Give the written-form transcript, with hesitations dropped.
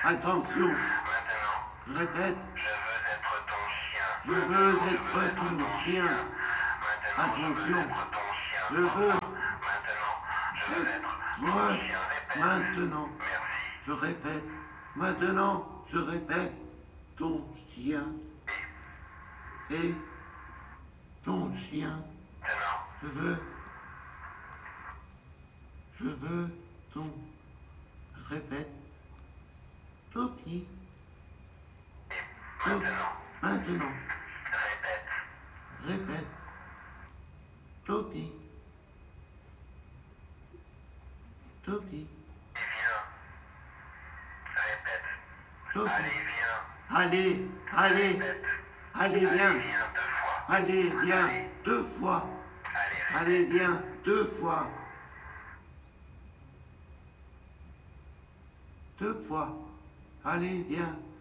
Attention. Maintenant, Répète. je veux être ton chien. Je veux être ton chien. Attention. Je veux. Je veux être ton chien. Maintenant. Merci. Je répète. Maintenant, je répète. Ton chien. Et ton chien. Maintenant, Je veux ton. Répète. Topi. Maintenant. répète. Répète. Topi. Topi. Et viens. Répète. Topi. Allez, viens. Allez, allez, Répète. allez, Allez, viens. viens 2 fois. Allez, viens. 2 fois. Allez, Allez, viens. 2 fois. 2 fois. Allez, viens.